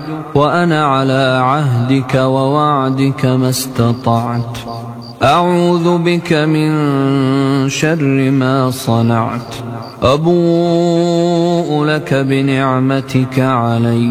وأنا على عهدك ووعدك ما استطعت. أعوذ بك من شر ما صنعت. أبوء لك بنعمتك علي